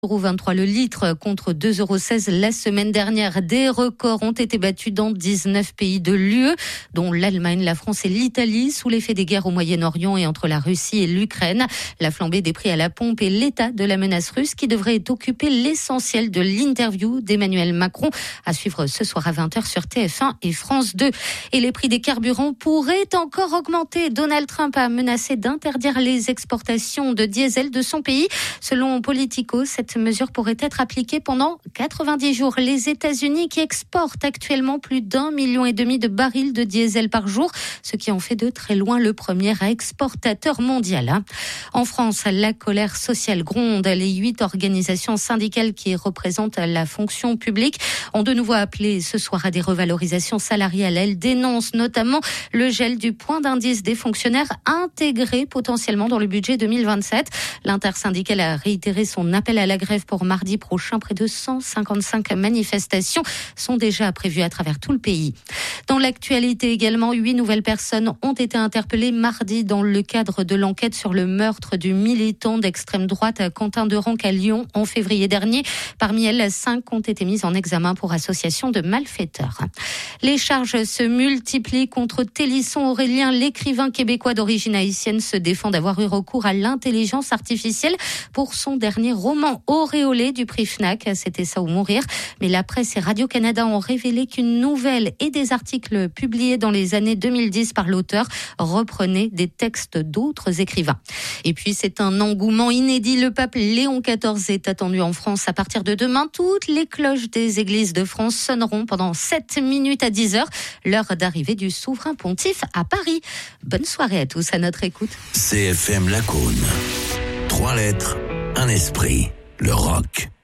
23 € le litre contre 2,16 € la semaine dernière. Des records ont été battus dans 19 pays de l'UE, dont l'Allemagne, la France et l'Italie, sous l'effet des guerres au Moyen-Orient et entre la Russie et l'Ukraine. La flambée des prix à la pompe et l'état de la menace russe qui devrait occuper l'essentiel de l'interview d'Emmanuel Macron, à suivre ce soir à 20h sur TF1 et France 2. Et les prix des carburants pourraient encore augmenter. Donald Trump a menacé d'interdire les exportations de diesel de son pays. Selon Politico, cette mesure pourrait être appliquée pendant 90 jours. Les États-Unis qui exportent actuellement plus d'1,5 million de barils de diesel par jour, ce qui en fait de très loin le premier exportateur mondial. En France, la colère sociale gronde. Les 8 organisations syndicales qui représentent la fonction publique ont de nouveau appelé ce soir à des revalorisations salariales. Elles dénoncent notamment le gel du point d'indice des fonctionnaires intégré potentiellement dans le budget 2027. L'intersyndicale a réitéré son appel à la grève pour mardi prochain. Près de 155 manifestations sont déjà prévues à travers tout le pays. Dans l'actualité également, 8 nouvelles personnes ont été interpellées mardi dans le cadre de l'enquête sur le meurtre du militant d'extrême droite Quentin Derenc à Lyon en février dernier. Parmi elles, 5 ont été mises en examen pour association de malfaiteurs. Les charges se multiplient contre Télisson Aurélien. L'écrivain québécois d'origine haïtienne se défend d'avoir eu recours à l'intelligence artificielle pour son dernier roman auréolé du prix Fnac. C'était Ça ou mourir. Mais la presse et Radio-Canada ont révélé qu'une nouvelle et des articles publiés dans les années 2010 par l'auteur reprenaient des textes d'autres écrivains. Et puis c'est un engouement inédit. Le pape Léon XIV est attendu en France à partir de demain. Toutes les cloches des églises de France sonneront pendant 7 minutes à 10h. L'heure d'arrivée du souverain pontife à Paris. Bonne soirée à tous à notre écoute. CFM Lacaune. 3 lettres, un esprit, le rock.